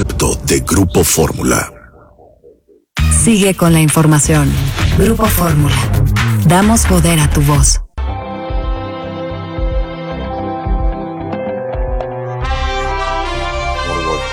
concepto de Grupo Fórmula. Sigue con la información. Grupo Fórmula. Damos poder a tu voz. Muy bueno.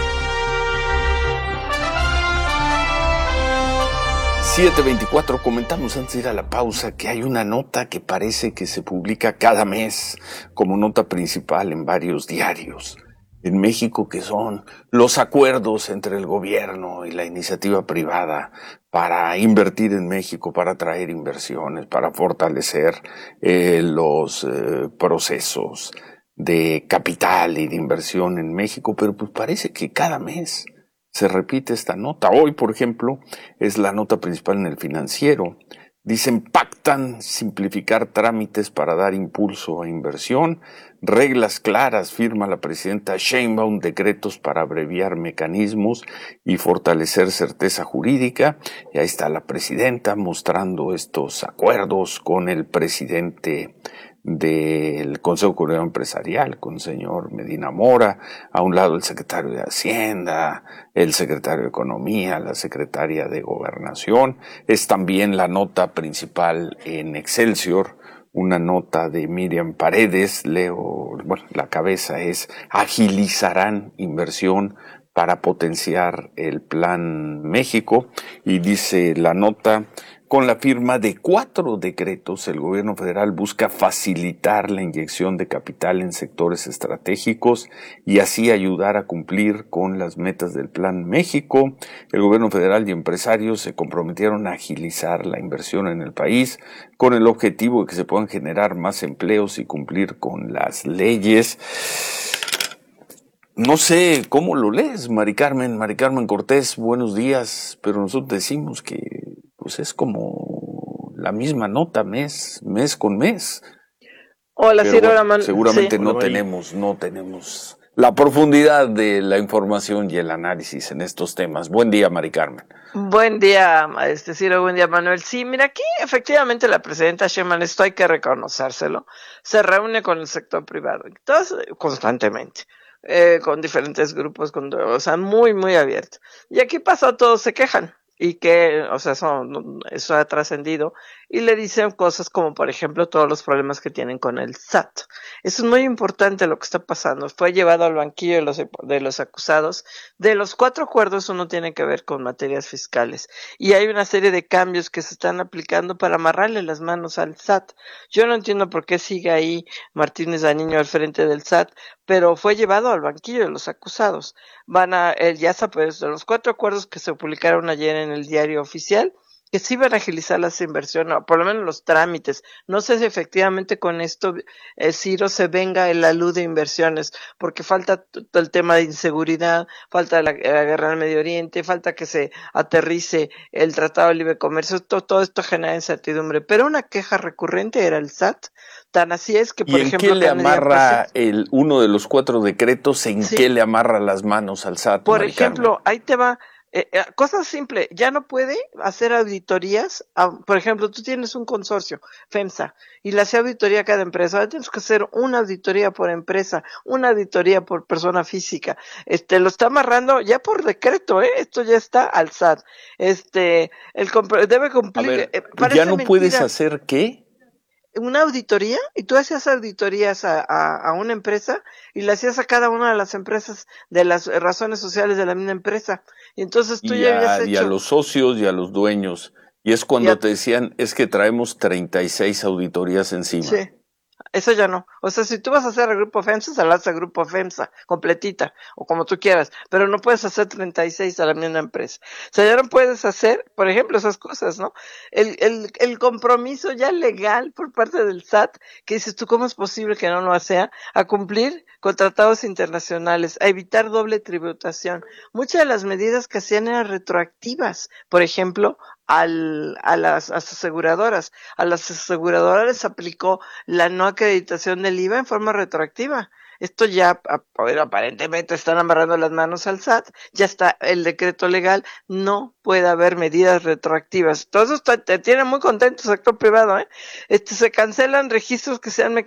7:24, comentamos antes de ir a la pausa que hay una nota que parece que se publica cada mes como nota principal en varios diarios en México, que son los acuerdos entre el gobierno y la iniciativa privada para invertir en México, para atraer inversiones, para fortalecer los procesos de capital y de inversión en México, pero pues parece que cada mes se repite esta nota. Hoy, por ejemplo, es la nota principal en El Financiero. Dicen, pactan simplificar trámites para dar impulso a inversión. Reglas claras, firma la presidenta Sheinbaum, decretos para abreviar mecanismos y fortalecer certeza jurídica. Y ahí está la presidenta mostrando estos acuerdos con el presidente del Consejo Coordinador Empresarial, con el señor Medina Mora, a un lado el secretario de Hacienda, el secretario de Economía, la secretaria de Gobernación. Es también la nota principal en Excelsior, una nota de Miriam Paredes, la cabeza es: agilizarán inversión para potenciar el Plan México, y dice la nota: con la firma de 4 decretos, el gobierno federal busca facilitar la inyección de capital en sectores estratégicos y así ayudar a cumplir con las metas del Plan México. El gobierno federal y empresarios se comprometieron a agilizar la inversión en el país con el objetivo de que se puedan generar más empleos y cumplir con las leyes. No sé cómo lo lees, Mari Carmen Cortés, buenos días, pero nosotros decimos que pues es como la misma nota mes con mes. Hola, Ciro Raman. Seguramente sí. no tenemos la profundidad de la información y el análisis en estos temas. Buen día, Mari Carmen. Buen día, Ciro, buen día, Manuel. Sí, mira, aquí efectivamente la presidenta Sheinbaum, esto hay que reconocérselo, se reúne con el sector privado, entonces, constantemente. Con diferentes grupos, muy, muy abierto. Y aquí pasa, todos se quejan. Y que, eso ha trascendido, y le dicen cosas como, por ejemplo, todos los problemas que tienen con el SAT. Eso es muy importante lo que está pasando. Fue llevado al banquillo de los acusados. De los 4 acuerdos, uno tiene que ver con materias fiscales. Y hay una serie de cambios que se están aplicando para amarrarle las manos al SAT. Yo no entiendo por qué sigue ahí Martínez Daniño al frente del SAT, pero fue llevado al banquillo de los acusados. De los 4 acuerdos que se publicaron ayer en el Diario Oficial, que sí van a agilizar las inversiones, o por lo menos los trámites. No sé si efectivamente con esto, Ciro, se venga la luz de inversiones, porque falta el tema de inseguridad, falta la guerra en Medio Oriente, falta que se aterrice el Tratado de Libre Comercio, todo esto genera incertidumbre. Pero una queja recurrente era el SAT. Tan así es que, por ejemplo, ¿Y en qué le amarra uno de los 4 decretos? ¿En qué le amarra las manos al SAT? Por ejemplo, ahí te va. Cosa simple, ya no puede hacer auditorías. Por ejemplo, tú tienes un consorcio, FEMSA, y le hace auditoría a cada empresa. Ahora tienes que hacer una auditoría por empresa, una auditoría por persona física. Lo está amarrando ya por decreto, esto ya está al SAT. Debe cumplir. A ver, ¿ya no puedes hacer qué? Una auditoría, y tú hacías auditorías a una empresa y le hacías a cada una de las empresas de las razones sociales de la misma empresa. Y entonces tú ya habías hecho. Y a los socios y a los dueños. Y es cuando te decían, es que traemos 36 auditorías encima. Sí. Eso ya no. O sea, si tú vas a hacer el grupo FEMSA, se lo haces al grupo FEMSA, completita, o como tú quieras, pero no puedes hacer 36 a la misma empresa. O sea, ya no puedes hacer, por ejemplo, esas cosas, ¿no? El compromiso ya legal por parte del SAT, que dices tú, ¿cómo es posible que no lo sea? A cumplir con tratados internacionales, a evitar doble tributación. Muchas de las medidas que hacían eran retroactivas. Por ejemplo, a las aseguradoras. A las aseguradoras les aplicó la no acreditación del IVA en forma retroactiva. Esto ya, bueno, aparentemente están amarrando las manos al SAT, ya está el decreto legal, no puede haber medidas retroactivas. Todo eso te tiene muy contento el sector privado, ¿eh? Se cancelan registros que sean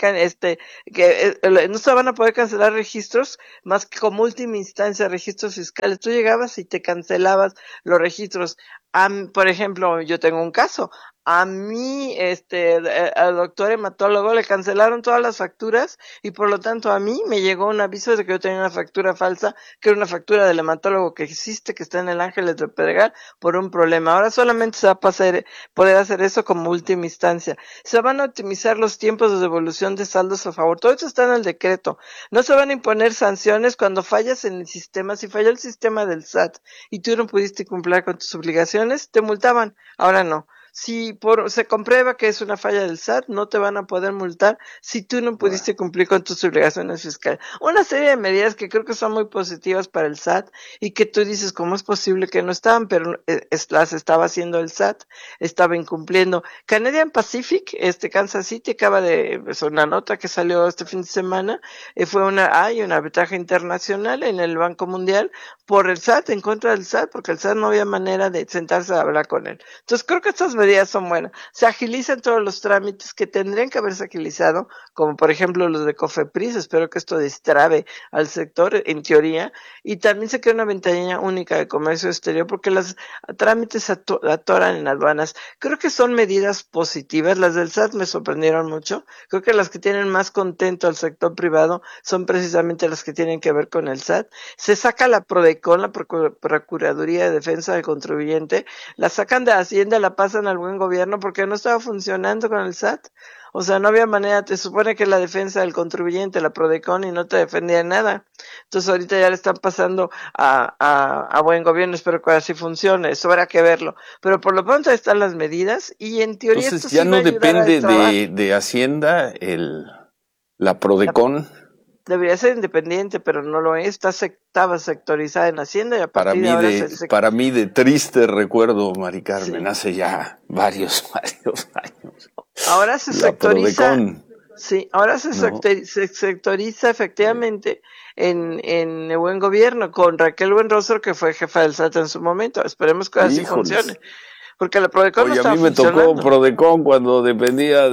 no se van a poder cancelar registros más que como última instancia registros fiscales. Tú llegabas y te cancelabas los registros. Por ejemplo, yo tengo un caso. A mí, al doctor hematólogo le cancelaron todas las facturas y por lo tanto a mí me llegó un aviso de que yo tenía una factura falsa, que era una factura del hematólogo que existe, que está en el Ángeles de Pedregal, por un problema. Ahora solamente se va a poder hacer eso como última instancia. Se van a optimizar los tiempos de devolución de saldos a favor. Todo eso está en el decreto. No se van a imponer sanciones cuando fallas en el sistema. Si falló el sistema del SAT y tú no pudiste cumplir con tus obligaciones, te multaban. Ahora no. Si se comprueba que es una falla del SAT, no te van a poder multar si tú no pudiste cumplir con tus obligaciones fiscales. Una serie de medidas que creo que son muy positivas para el SAT y que tú dices, ¿cómo es posible que no estaban? Pero las estaba haciendo el SAT, estaba incumpliendo. Canadian Pacific, Kansas City, es una nota que salió este fin de semana, hay un arbitraje internacional en el Banco Mundial por el SAT, en contra del SAT, porque el SAT no había manera de sentarse a hablar con él. Entonces creo que estas medidas son buenas. Se agilizan todos los trámites que tendrían que haberse agilizado, como por ejemplo los de COFEPRIS. Espero que esto destrabe al sector, en teoría, y también se crea una ventanilla única de comercio exterior, porque los trámites atoran en aduanas. Creo que son medidas positivas. Las del SAT me sorprendieron mucho. Creo que las que tienen más contento al sector privado son precisamente las que tienen que ver con el SAT. Se saca la PRODECON, la Procuraduría de Defensa del Contribuyente, la sacan de Hacienda, la pasan al Buen Gobierno porque no estaba funcionando con el SAT. O sea, no había manera. Te supone que la defensa del contribuyente, la PRODECON, y no te defendía de nada. Entonces ahorita ya le están pasando a Buen Gobierno. Espero que así funcione. Eso habrá que verlo. Pero por lo pronto están las medidas y en teoría entonces esto ya sí no va a ayudar a depende de Hacienda la PRODECON. Debería ser independiente, pero no lo es. Estaba sectorizada en Hacienda y a partir de ahora para mí de triste recuerdo, Mari Carmen, hace ya varios años. Ahora se sectoriza. Sí, ahora se sectoriza efectivamente en el Buen Gobierno con Raquel Buenrostro, que fue jefa del SAT en su momento. Esperemos que así funcione. Porque la PRODECON no estaba funcionando. A mí me tocó PRODECON cuando dependía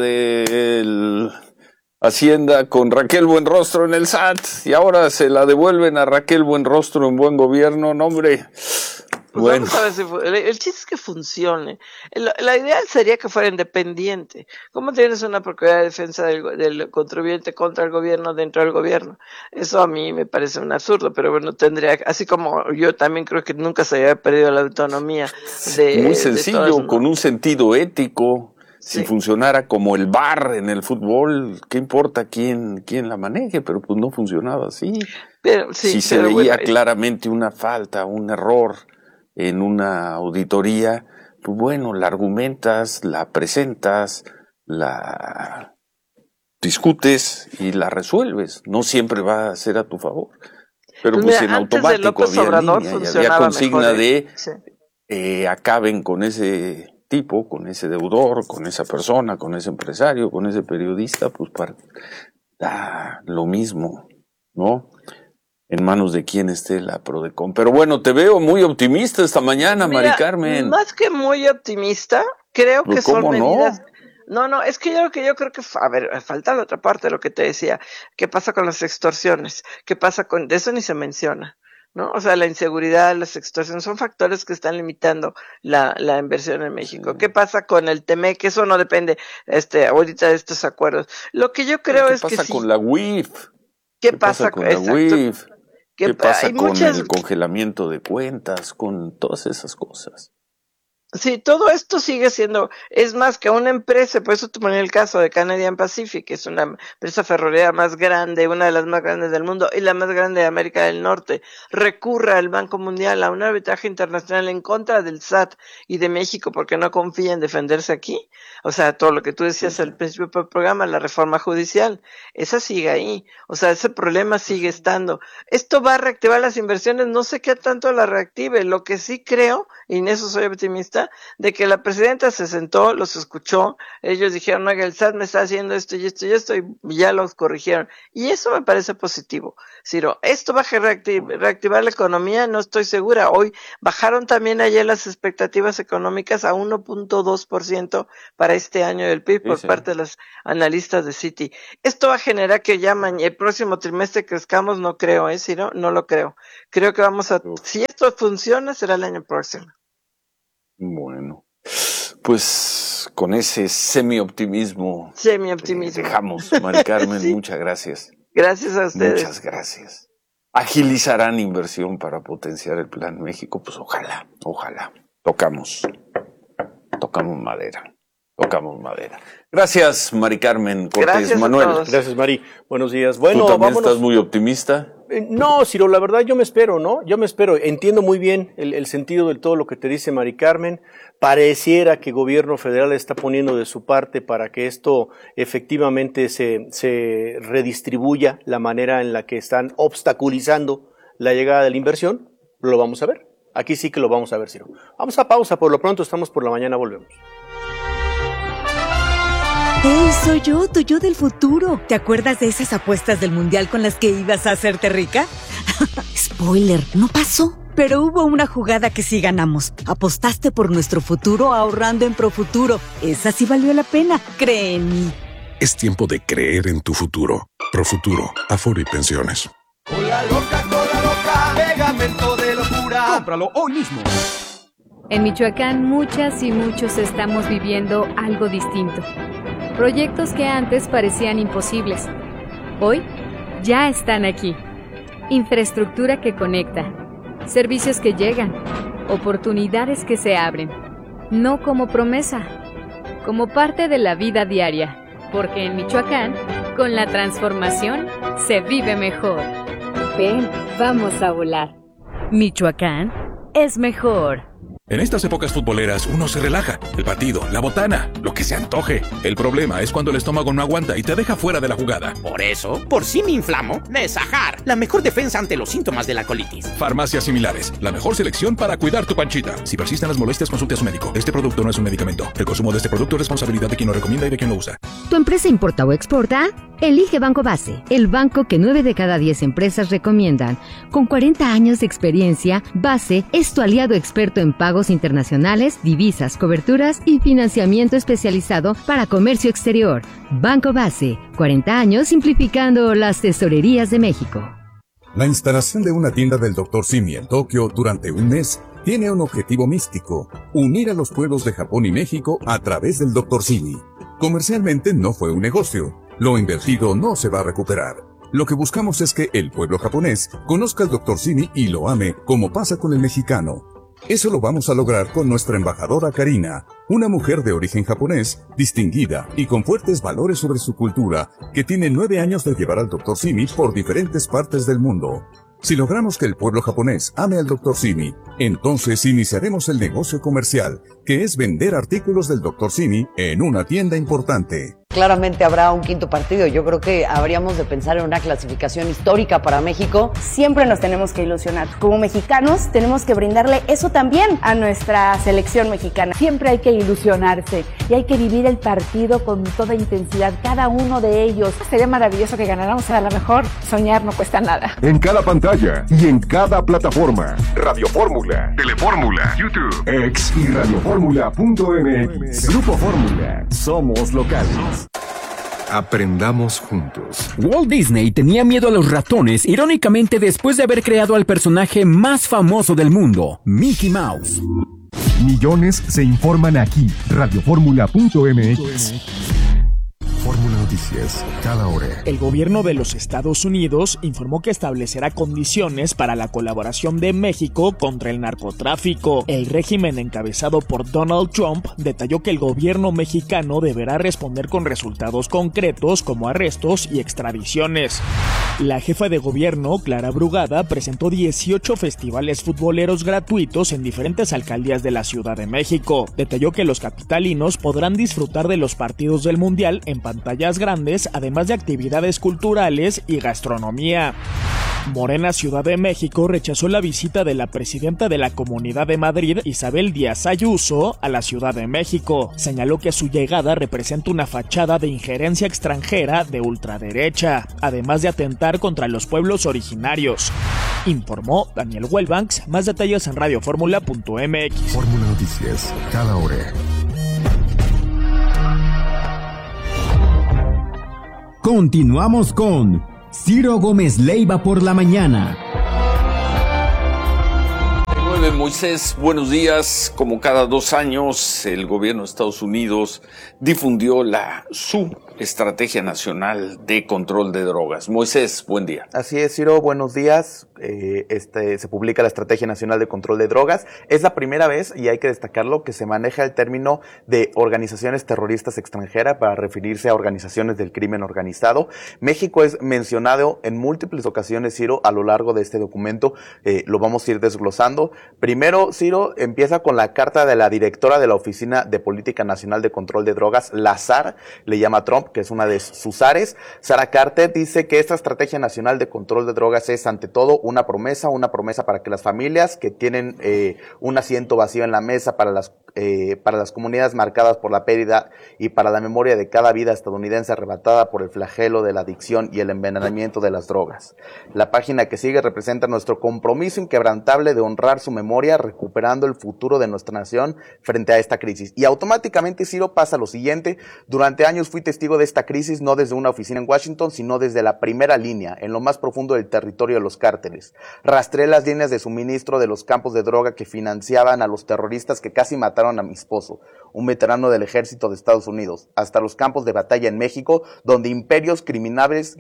de Hacienda con Raquel Buenrostro en el SAT y ahora se la devuelven a Raquel Buenrostro en Buen Gobierno. No, hombre. Pues bueno. Vamos a ver si el chiste es que funcione. La idea sería que fuera independiente. ¿Cómo tienes una Procuraduría de Defensa del Contribuyente contra el gobierno dentro del gobierno? Eso a mí me parece un absurdo, pero bueno, así como yo también creo que nunca se había perdido la autonomía muy sencillo, con un sentido ético. Si funcionara como el VAR en el fútbol, ¿qué importa quién la maneje? Pero pues no funcionaba así. Si se veía claramente una falta, un error en una auditoría, pues bueno, la argumentas, la presentas, la discutes y la resuelves. No siempre va a ser a tu favor. Pero pues en automático había línea y había consigna de acaben con ese tipo, con ese deudor, con esa persona, con ese empresario, con ese periodista, pues da lo mismo, ¿no? En manos de quien esté la PRODECON. Pero bueno, te veo muy optimista esta mañana, Mari Carmen. Más que muy optimista, creo que son medidas. No, es que yo creo que, a ver, falta la otra parte de lo que te decía. ¿Qué pasa con las extorsiones? ¿Qué pasa de eso ni se menciona? ¿No? O sea, la inseguridad, las extorsiones son factores que están limitando la inversión en México. Sí. ¿Qué pasa con el TEMEC? Eso no depende ahorita de estos acuerdos. Lo que yo creo es que ¿Qué pasa con la UIF? ¿Qué pasa con la UIF? ¿Qué pasa con el congelamiento de cuentas? Con todas esas cosas. Sí, todo esto sigue siendo, es más que una empresa, por eso te ponía el caso de Canadian Pacific, que es una empresa ferroviaria más grande, una de las más grandes del mundo y la más grande de América del Norte, recurra al Banco Mundial a un arbitraje internacional en contra del SAT y de México porque no confía en defenderse aquí. O sea, todo lo que tú decías al principio del programa, la reforma judicial, esa sigue ahí. O sea, ese problema sigue estando. Esto va a reactivar las inversiones, no sé qué tanto la reactive. Lo que sí creo, y en eso soy optimista, cuenta de que la presidenta se sentó, los escuchó, ellos dijeron, oiga, el SAT me está haciendo esto y esto y esto, y ya los corrigieron. Y eso me parece positivo. Ciro, ¿esto va a reactivar la economía? No estoy segura. Hoy bajaron también ayer las expectativas económicas a 1.2% para este año del PIB por parte de los analistas de Citi. ¿Esto va a generar que ya el próximo trimestre crezcamos? No creo, Ciro, no lo creo. Creo que si esto funciona, será el año próximo. Bueno, pues con ese semi-optimismo dejamos, Mari Carmen, sí. Muchas gracias. Gracias a ustedes. Muchas gracias. Agilizarán inversión para potenciar el Plan México, pues ojalá. Tocamos madera. Gracias, Mari Carmen Cortés. Gracias, Manuel. Gracias, Mari. Buenos días. Bueno, ¿tú también vámonos. estás muy optimista? No, Ciro, la verdad yo me espero, ¿no? Entiendo muy bien el sentido de todo lo que te dice Mari Carmen. Pareciera que el gobierno federal está poniendo de su parte para que esto efectivamente se redistribuya la manera en la que están obstaculizando la llegada de la inversión. Lo vamos a ver. Aquí sí que lo vamos a ver, Ciro. Vamos a pausa, por lo pronto estamos por la mañana, volvemos. ¡Hey, soy yo, tu yo del futuro! ¿Te acuerdas de esas apuestas del mundial con las que ibas a hacerte rica? Spoiler, no pasó. Pero hubo una jugada que sí ganamos. Apostaste por nuestro futuro ahorrando en Profuturo. Esa sí valió la pena, cree en mí. Es tiempo de creer en tu futuro. Profuturo, Afore y Pensiones. Cola loca, pegamento de locura. Cómpralo hoy mismo. En Michoacán, muchas y muchos estamos viviendo algo distinto. Proyectos que antes parecían imposibles, hoy ya están aquí. Infraestructura que conecta, servicios que llegan, oportunidades que se abren. No como promesa, como parte de la vida diaria. Porque en Michoacán, con la transformación, se vive mejor. Ven, vamos a volar. Michoacán es mejor. En estas épocas futboleras uno se relaja. El partido, la botana, lo que se antoje. El problema es cuando el estómago no aguanta y te deja fuera de la jugada. Por eso, por si me inflamo, Nesajar, la mejor defensa ante los síntomas de la colitis. Farmacias similares, la mejor selección para cuidar tu panchita. Si persisten las molestias, consulte a su médico. Este producto no es un medicamento. El consumo de este producto es responsabilidad de quien lo recomienda y de quien lo usa. ¿Tu empresa importa o exporta? Elige Banco Base, el banco que 9 de cada 10 empresas recomiendan. Con 40 años de experiencia, Base es tu aliado experto en pagos internacionales, divisas, coberturas y financiamiento especializado para comercio exterior. Banco Base, 40 años simplificando las tesorerías de México. La instalación de una tienda del Dr. Simi en Tokio durante un mes tiene un objetivo místico: unir a los pueblos de Japón y México a través del Dr. Simi. Comercialmente no fue un negocio. Lo invertido no se va a recuperar. Lo que buscamos es que el pueblo japonés conozca al Dr. Simi y lo ame, como pasa con el mexicano. Eso lo vamos a lograr con nuestra embajadora Karina, una mujer de origen japonés, distinguida y con fuertes valores sobre su cultura, que tiene 9 años de llevar al Dr. Simi por diferentes partes del mundo. Si logramos que el pueblo japonés ame al Dr. Simi, entonces iniciaremos el negocio comercial, que es vender artículos del Dr. Simi en una tienda importante. Claramente habrá un quinto partido. Yo creo que habríamos de pensar en una clasificación histórica para México. Siempre nos tenemos que ilusionar. Como mexicanos tenemos que brindarle eso también a nuestra selección mexicana. Siempre hay que ilusionarse y hay que vivir el partido con toda intensidad, cada uno de ellos. Sería maravilloso que ganáramos, a lo mejor soñar no cuesta nada. En cada pantalla y en cada plataforma. Radio Fórmula, Telefórmula, YouTube, X y radioformula.mx. Grupo Fórmula. Somos locales. Aprendamos juntos. Walt Disney tenía miedo a los ratones, irónicamente después de haber creado al personaje más famoso del mundo, Mickey Mouse. Millones se informan aquí. Radioformula.mx. Fórmula Noticias, cada hora. El gobierno de los Estados Unidos informó que establecerá condiciones para la colaboración de México contra el narcotráfico. El régimen encabezado por Donald Trump detalló que el gobierno mexicano deberá responder con resultados concretos como arrestos y extradiciones. La jefa de gobierno, Clara Brugada, presentó 18 festivales futboleros gratuitos en diferentes alcaldías de la Ciudad de México. Detalló que los capitalinos podrán disfrutar de los partidos del Mundial en pantallas grandes, además de actividades culturales y gastronomía. Morena Ciudad de México rechazó la visita de la presidenta de la Comunidad de Madrid, Isabel Díaz Ayuso, a la Ciudad de México. Señaló que su llegada representa una fachada de injerencia extranjera de ultraderecha, además de atentar contra los pueblos originarios. Informó Daniel Wellbanks. Más detalles en radioformula.mx. Fórmula Noticias, cada hora. Continuamos con Ciro Gómez Leiva por la mañana. Moisés, buenos días. Como cada 2 años, el gobierno de Estados Unidos difundió su Estrategia Nacional de Control de Drogas. Moisés, buen día. Así es, Ciro, buenos días. Se publica la Estrategia Nacional de Control de Drogas. Es la primera vez, y hay que destacarlo, que se maneja el término de organizaciones terroristas extranjeras para referirse a organizaciones del crimen organizado. México es mencionado en múltiples ocasiones, Ciro, a lo largo de este documento. Lo vamos a ir desglosando. Primero, Ciro, empieza con la carta de la directora de la Oficina de Política Nacional de Control de Drogas, la SAR, le llama Trump, que es una de sus áreas. Sara Carter dice que esta Estrategia Nacional de Control de Drogas es, ante todo, una promesa para que las familias que tienen un asiento vacío en la mesa para las comunidades marcadas por la pérdida y para la memoria de cada vida estadounidense arrebatada por el flagelo de la adicción y el envenenamiento de las drogas. La página que sigue representa nuestro compromiso inquebrantable de honrar su memoria, recuperando el futuro de nuestra nación frente a esta crisis. Y automáticamente, Ciro, pasa lo siguiente: durante años fui testigo de esta crisis, no desde una oficina en Washington, sino desde la primera línea, en lo más profundo del territorio de los cárteles. Rastré las líneas de suministro de los campos de droga que financiaban a los terroristas que casi mataron a mi esposo, un veterano del ejército de Estados Unidos, hasta los campos de batalla en México, donde imperios criminales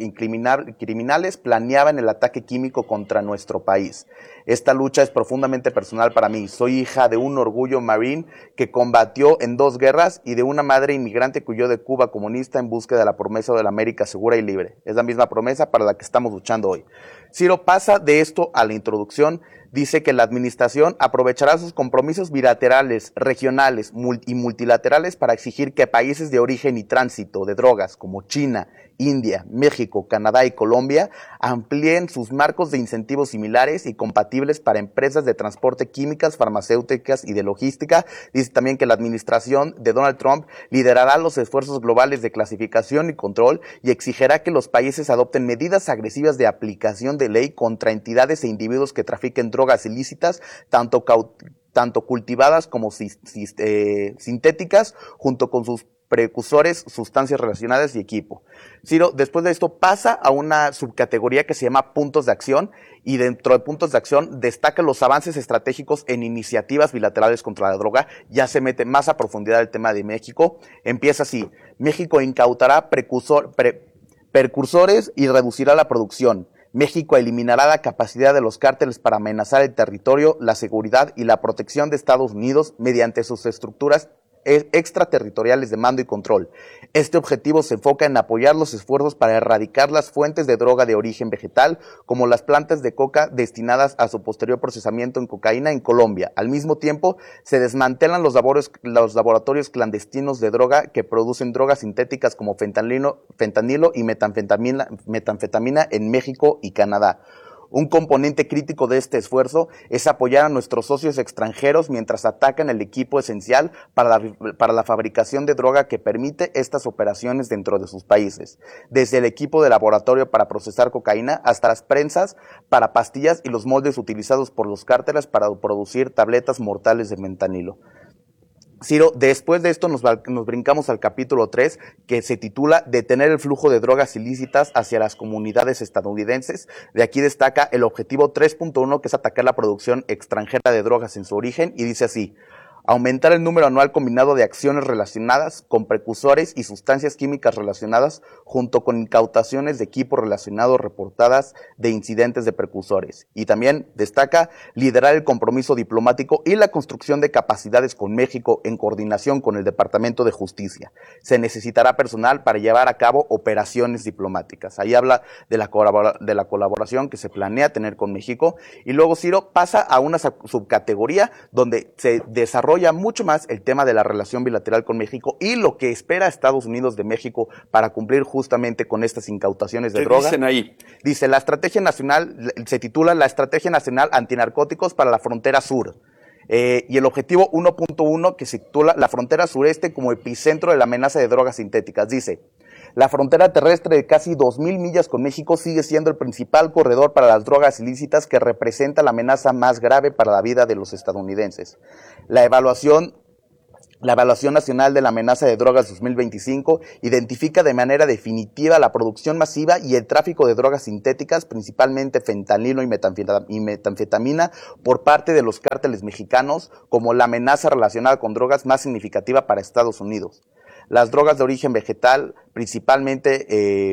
planeaban el ataque químico contra nuestro país. Esta lucha es profundamente personal para mí. Soy hija de un orgullo marine que combatió en 2 guerras y de una madre inmigrante que huyó de Cuba comunista en búsqueda de la promesa de la América segura y libre. Es la misma promesa para la que estamos luchando hoy. Ciro pasa de esto a la introducción. Dice que la administración aprovechará sus compromisos bilaterales, regionales y multilaterales para exigir que países de origen y tránsito de drogas como China, India, México, Canadá y Colombia amplíen sus marcos de incentivos similares y compatibles para empresas de transporte, químicas, farmacéuticas y de logística. Dice también que la administración de Donald Trump liderará los esfuerzos globales de clasificación y control y exigirá que los países adopten medidas agresivas de aplicación de ley contra entidades e individuos que trafiquen drogas ilícitas, tanto cultivadas como sintéticas, junto con sus precursores, sustancias relacionadas y equipo. Ciro, después de esto pasa a una subcategoría que se llama puntos de acción, y dentro de puntos de acción destaca los avances estratégicos en iniciativas bilaterales contra la droga. Ya se mete más a profundidad el tema de México. Empieza así: México incautará precursores y reducirá la producción. México eliminará la capacidad de los cárteles para amenazar el territorio, la seguridad y la protección de Estados Unidos mediante sus estructuras extraterritoriales de mando y control. Este objetivo se enfoca en apoyar los esfuerzos para erradicar las fuentes de droga de origen vegetal, como las plantas de coca destinadas a su posterior procesamiento en cocaína en Colombia. Al mismo tiempo, se desmantelan los laboratorios clandestinos de droga que producen drogas sintéticas como fentanilo y metanfetamina en México y Canadá. Un componente crítico de este esfuerzo es apoyar a nuestros socios extranjeros mientras atacan el equipo esencial para la fabricación de droga que permite estas operaciones dentro de sus países, desde el equipo de laboratorio para procesar cocaína hasta las prensas para pastillas y los moldes utilizados por los cárteles para producir tabletas mortales de fentanilo. Ciro, después de esto nos brincamos al capítulo 3, que se titula Detener el flujo de drogas ilícitas hacia las comunidades estadounidenses. De aquí destaca el objetivo 3.1, que es atacar la producción extranjera de drogas en su origen, y dice así: aumentar el número anual combinado de acciones relacionadas con precursores y sustancias químicas relacionadas, junto con incautaciones de equipo relacionado reportadas de incidentes de precursores. Y también destaca liderar el compromiso diplomático y la construcción de capacidades con México en coordinación con el Departamento de Justicia. Se necesitará personal para llevar a cabo operaciones diplomáticas. Ahí habla de la colaboración que se planea tener con México. Y luego, Ciro, pasa a una subcategoría donde se desarrolla apoya mucho más el tema de la relación bilateral con México y lo que espera Estados Unidos de México para cumplir justamente con estas incautaciones de droga. ¿Qué dicen ahí? Dice, la estrategia nacional, se titula La Estrategia Nacional Antinarcóticos para la Frontera Sur. Y el objetivo 1.1, que se titula La Frontera Sureste como epicentro de la amenaza de drogas sintéticas. Dice, la frontera terrestre de casi 2,000 millas con México sigue siendo el principal corredor para las drogas ilícitas que representa la amenaza más grave para la vida de los estadounidenses. La evaluación nacional de la amenaza de drogas 2025 identifica de manera definitiva la producción masiva y el tráfico de drogas sintéticas, principalmente fentanilo y metanfetamina, por parte de los cárteles mexicanos como la amenaza relacionada con drogas más significativa para Estados Unidos. Las drogas de origen vegetal, principalmente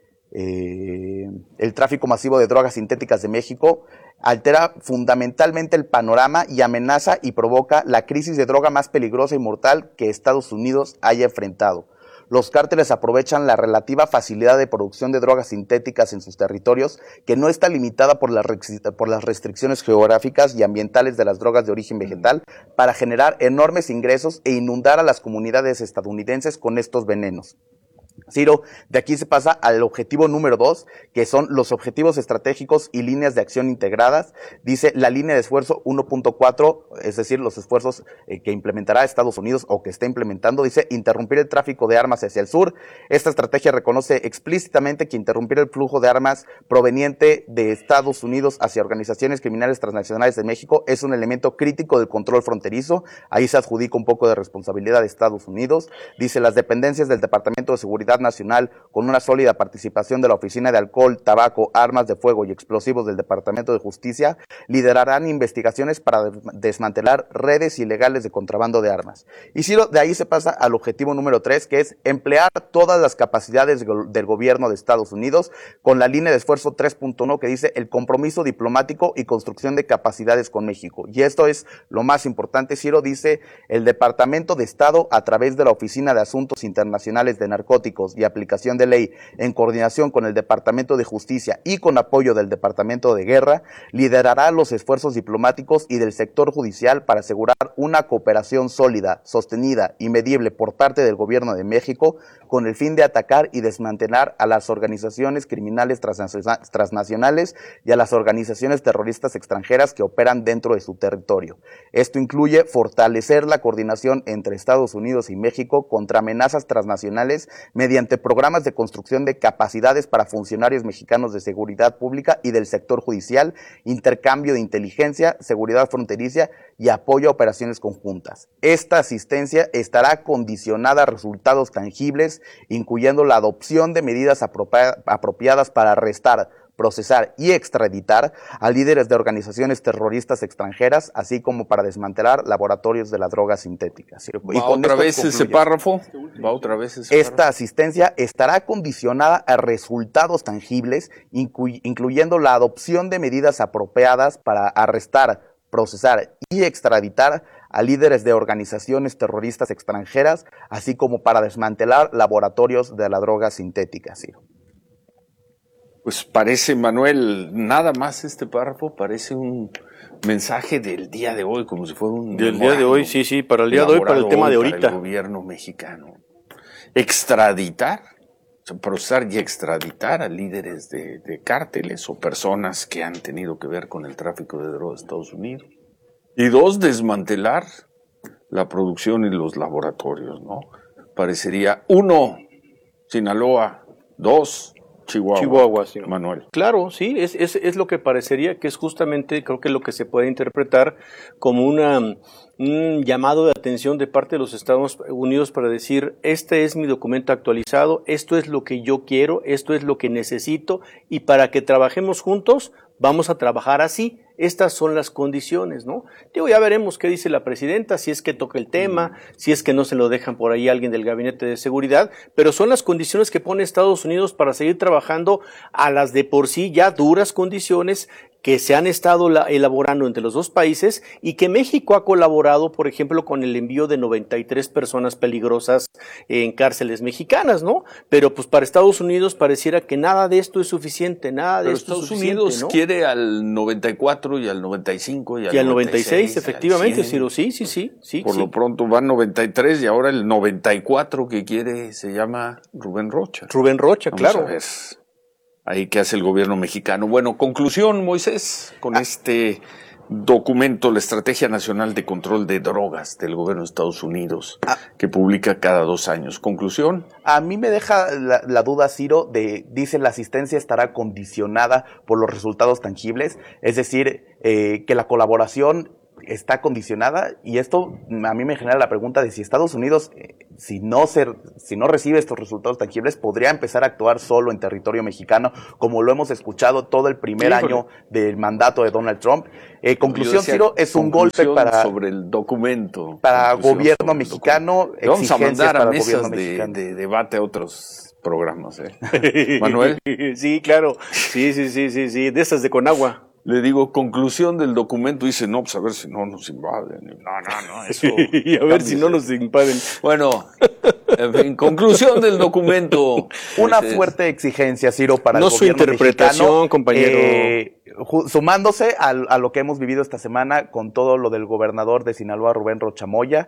el tráfico masivo de drogas sintéticas de México, altera fundamentalmente el panorama y amenaza y provoca la crisis de droga más peligrosa y mortal que Estados Unidos haya enfrentado. Los cárteles aprovechan la relativa facilidad de producción de drogas sintéticas en sus territorios, que no está limitada por las restricciones geográficas y ambientales de las drogas de origen vegetal, para generar enormes ingresos e inundar a las comunidades estadounidenses con estos venenos. Ciro, de aquí se pasa al objetivo número 2, que son los objetivos estratégicos y líneas de acción integradas. Dice la línea de esfuerzo 1.4, es decir, los esfuerzos que implementará Estados Unidos o que está implementando, dice interrumpir el tráfico de armas hacia el sur. Esta estrategia reconoce explícitamente que interrumpir el flujo de armas proveniente de Estados Unidos hacia organizaciones criminales transnacionales de México es un elemento crítico del control fronterizo. Ahí se adjudica un poco de responsabilidad de Estados Unidos. Dice las dependencias del Departamento de Seguridad Nacional, con una sólida participación de la Oficina de Alcohol, Tabaco, Armas de Fuego y Explosivos del Departamento de Justicia, liderarán investigaciones para desmantelar redes ilegales de contrabando de armas. Y Ciro, de ahí se pasa al objetivo número 3, que es emplear todas las capacidades del gobierno de Estados Unidos, con la línea de esfuerzo 3.1, que dice el compromiso diplomático y construcción de capacidades con México. Y esto es lo más importante, Ciro, dice el Departamento de Estado, a través de la Oficina de Asuntos Internacionales de Narcóticos y Aplicación de Ley, en coordinación con el Departamento de Justicia y con apoyo del Departamento de Guerra, liderará los esfuerzos diplomáticos y del sector judicial para asegurar una cooperación sólida, sostenida y medible por parte del Gobierno de México, con el fin de atacar y desmantelar a las organizaciones criminales transnacionales y a las organizaciones terroristas extranjeras que operan dentro de su territorio. Esto incluye fortalecer la coordinación entre Estados Unidos y México contra amenazas transnacionales mediante programas de construcción de capacidades para funcionarios mexicanos de seguridad pública y del sector judicial, intercambio de inteligencia, seguridad fronteriza y apoyo a operaciones conjuntas. Esta asistencia estará condicionada a resultados tangibles, incluyendo la adopción de medidas apropiadas para arrestar, procesar y extraditar a líderes de organizaciones terroristas extranjeras, así como para desmantelar laboratorios de la droga sintética. ¿Va otra vez ese párrafo? Esta asistencia estará condicionada a resultados tangibles, incluyendo la adopción de medidas apropiadas para arrestar, procesar y extraditar a líderes de organizaciones terroristas extranjeras, así como para desmantelar laboratorios de la droga sintética. ¿Sí? Pues parece, Manuel, nada más este párrafo parece un mensaje del día de hoy, como si fuera un... Del día de hoy, sí, para el día de hoy, para el tema de ahorita. Para el gobierno mexicano. Extraditar, procesar y extraditar a líderes de cárteles o personas que han tenido que ver con el tráfico de drogas de Estados Unidos. Y 2, desmantelar la producción y los laboratorios, ¿no? Parecería 1, Sinaloa, 2, Chihuahua, sí. Manuel. Claro, sí, es lo que parecería, que es justamente, creo que lo que se puede interpretar como un llamado de atención de parte de los Estados Unidos para decir, este es mi documento actualizado, esto es lo que yo quiero, esto es lo que necesito, y para que trabajemos juntos, vamos a trabajar así. Estas son las condiciones, ¿no? Digo, ya veremos qué dice la presidenta, si es que toca el tema, si es que no se lo dejan por ahí alguien del gabinete de seguridad, pero son las condiciones que pone Estados Unidos para seguir trabajando a las de por sí ya duras condiciones que se han estado elaborando entre los dos países y que México ha colaborado, por ejemplo, con el envío de 93 personas peligrosas en cárceles mexicanas, ¿no? Pero pues para Estados Unidos pareciera que nada de esto es suficiente, nada de esto es suficiente, Estados Unidos, ¿no? quiere al 94 y al 95 y al 96, efectivamente, Ciro, sí. Por lo pronto van 93 y ahora el 94 que quiere se llama Rubén Rocha. Rubén Rocha, claro. Vamos a ver ahí qué hace el gobierno mexicano. Bueno, conclusión, Moisés, con este documento, la Estrategia Nacional de Control de Drogas del gobierno de Estados Unidos, que publica cada 2 años. ¿Conclusión? A mí me deja la duda, Ciro, dice la asistencia estará condicionada por los resultados tangibles, es decir, que la colaboración está condicionada, y esto a mí me genera la pregunta de si Estados Unidos, si no recibe estos resultados tangibles, podría empezar a actuar solo en territorio mexicano, como lo hemos escuchado todo el primer año del mandato de Donald Trump. Conclusión, Ciro, es un golpe sobre el documento. Para gobierno mexicano, vamos a mandar a mesas de debate a otros programas, Manuel. Sí, claro. Sí, de esas de Conagua. Le digo, conclusión del documento, dice, no, pues a ver si no nos invaden. No, eso. Y a ver si no nos invaden. Bueno, en conclusión del documento. Una fuerte exigencia, Ciro, para el gobierno interpretación, mexicano, compañero. Sumándose a lo que hemos vivido esta semana con todo lo del gobernador de Sinaloa, Rubén Rocha Moya,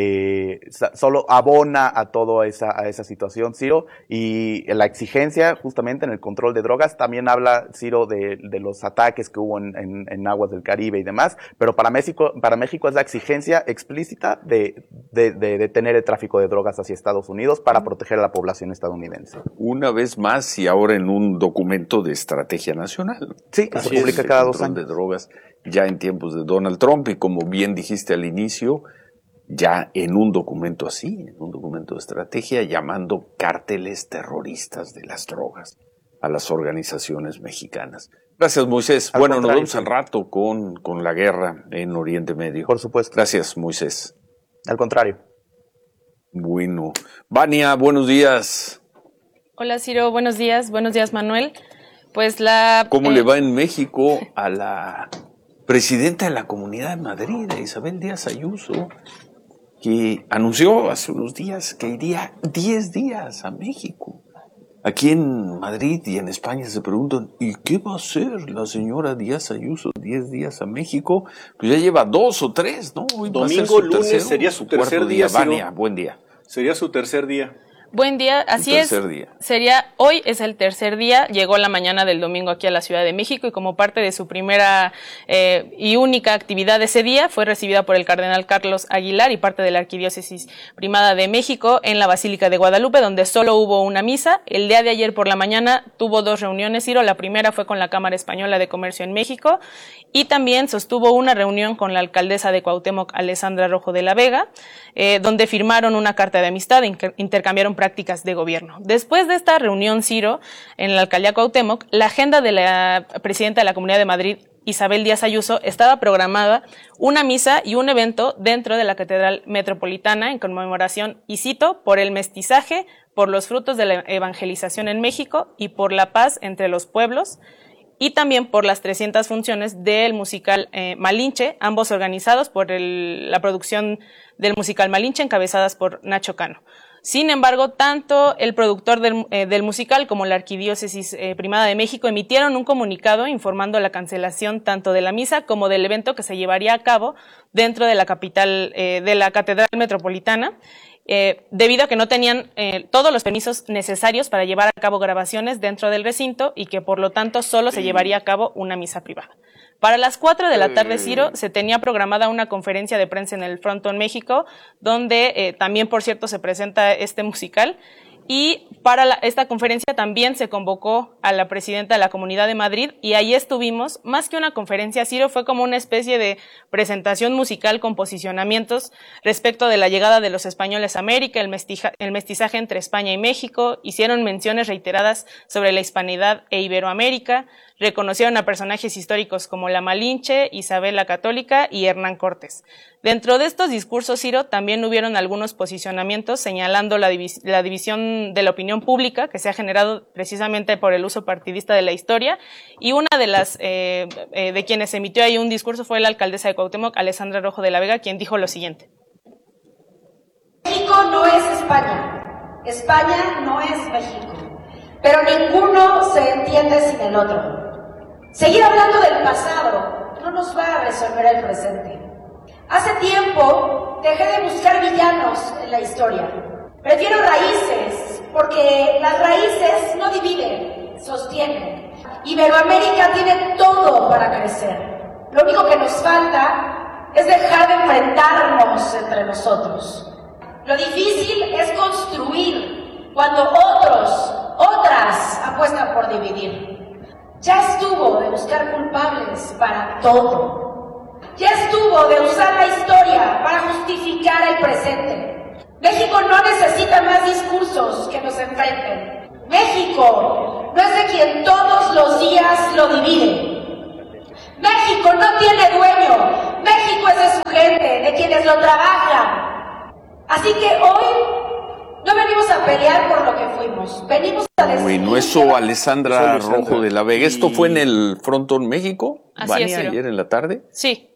solo abona a toda esa situación, Ciro, y la exigencia justamente en el control de drogas. También habla, Ciro, de los ataques que hubo en aguas del Caribe y demás, pero para México es la exigencia explícita de detener el tráfico de drogas hacia Estados Unidos para proteger a la población estadounidense. Una vez más, y ahora en un documento de estrategia nacional. Sí, que se publica cada 2 años. De drogas ya en tiempos de Donald Trump, y como bien dijiste al inicio, ya en un documento así, en un documento de estrategia, llamando cárteles terroristas de las drogas a las organizaciones mexicanas. Gracias, Moisés. Bueno, nos vemos al rato con la guerra en Oriente Medio. Por supuesto. Gracias, Moisés. Al contrario. Bueno. Vania, buenos días. Hola, Ciro, buenos días, Manuel. Pues ¿Cómo le va en México a la presidenta de la Comunidad de Madrid, a Isabel Díaz Ayuso, que anunció hace unos días que iría 10 días a México? Aquí en Madrid y en España se preguntan, ¿y qué va a hacer la señora Díaz Ayuso 10 días a México? Pues ya lleva 2 o 3, ¿no? Hoy domingo, lunes sería su tercer día. Vania, buen día. Sería su tercer día. Buen día, así es. Hoy es el tercer día, llegó la mañana del domingo aquí a la Ciudad de México y como parte de su primera y única actividad de ese día fue recibida por el cardenal Carlos Aguilar y parte de la Arquidiócesis Primada de México en la Basílica de Guadalupe, donde solo hubo una misa. El día de ayer por la mañana tuvo 2 reuniones, Ciro. La primera fue con la Cámara Española de Comercio en México y también sostuvo una reunión con la alcaldesa de Cuauhtémoc, Alessandra Rojo de la Vega, donde firmaron una carta de amistad e intercambiaron prácticas de gobierno. Después de esta reunión, Ciro, en la alcaldía Cuauhtémoc, la agenda de la presidenta de la Comunidad de Madrid, Isabel Díaz Ayuso, estaba programada una misa y un evento dentro de la Catedral Metropolitana en conmemoración, y cito, por el mestizaje, por los frutos de la evangelización en México y por la paz entre los pueblos, y también por las 300 funciones del musical Malinche, ambos organizados por la producción del musical Malinche, encabezadas por Nacho Cano. Sin embargo, tanto el productor del musical como la Arquidiócesis Primada de México emitieron un comunicado informando la cancelación tanto de la misa como del evento que se llevaría a cabo dentro de la capital, de la Catedral Metropolitana, debido a que no tenían todos los permisos necesarios para llevar a cabo grabaciones dentro del recinto y que por lo tanto solo se llevaría a cabo una misa privada. Para las 4 de la tarde, Ciro, se tenía programada una conferencia de prensa en el Frontón México, donde también, por cierto, se presenta este musical. Y para esta conferencia también se convocó a la presidenta de la Comunidad de Madrid y ahí estuvimos. Más que una conferencia, Ciro, fue como una especie de presentación musical con posicionamientos respecto de la llegada de los españoles a América, el mestizaje entre España y México. Hicieron menciones reiteradas sobre la hispanidad e Iberoamérica, Reconocieron a personajes históricos como la Malinche, Isabel la Católica y Hernán Cortés. Dentro de estos discursos, Ciro, también hubieron algunos posicionamientos señalando la división de la opinión pública que se ha generado precisamente por el uso partidista de la historia, y una de las de quienes emitió ahí un discurso fue la alcaldesa de Cuauhtémoc, Alessandra Rojo de la Vega, quien dijo lo siguiente. México no es España, España no es México, pero ninguno se entiende sin el otro. Seguir hablando del pasado no nos va a resolver el presente. Hace tiempo dejé de buscar villanos en la historia. Prefiero raíces, porque las raíces no dividen, sostienen. Iberoamérica tiene todo para crecer. Lo único que nos falta es dejar de enfrentarnos entre nosotros. Lo difícil es construir cuando otras apuestan por dividir. Ya estuvo de buscar culpables para todo. Ya estuvo de usar la historia para justificar el presente. México no necesita más discursos que nos enfrenten. México no es de quien todos los días lo divide. México no tiene dueño. México es de su gente, de quienes lo trabajan. Así que hoy no venimos a pelear por lo que fuimos, venimos a decir... Bueno, eso Alessandra Rojo de la Vega. ¿Esto fue en el Frontón México? Así es, ayer en la tarde. Sí.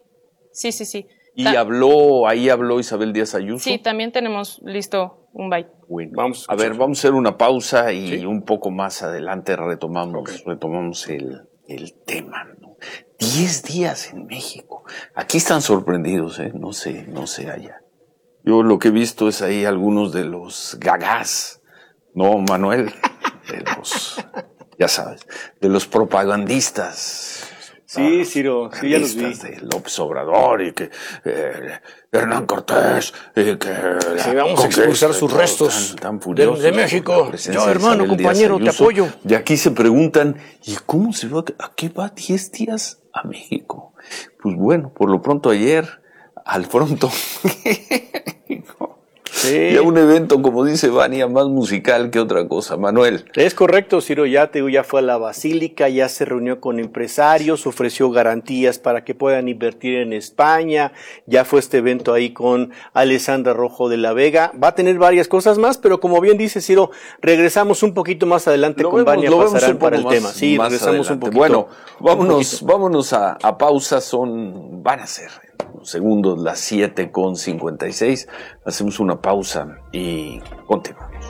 Y ahí habló Isabel Díaz Ayuso. Sí, también tenemos listo un byte. Bueno, vamos a hacer una pausa y un poco más adelante retomamos el tema, ¿no? 10 días en México. Aquí están sorprendidos, no sé allá. Yo lo que he visto es ahí algunos de los gagás, ¿no, Manuel? De los, ya sabes, de los propagandistas. Sí, Ciro, sí, ya los vi. De López Obrador y que Hernán Cortés y que... Sí, vamos a expulsar sus restos tan furiosos de México. Yo, hermano, compañero, te apoyo. Y aquí se preguntan, ¿y cómo se va? ¿A qué va 10 días a México? Pues bueno, por lo pronto ayer... al Frontón. Sí. Y a un evento, como dice Vania, más musical que otra cosa. Manuel. Es correcto, Ciro, ya fue a la Basílica, ya se reunió con empresarios, ofreció garantías para que puedan invertir en España, ya fue este evento ahí con Alessandra Rojo de la Vega. Va a tener varias cosas más, pero como bien dice Ciro, regresamos un pasarán con Vania para el tema. Sí, regresamos adelante. Un poquito. Bueno, vámonos a pausa, van a ser segundos las 7:56. Hacemos una pausa y continuamos.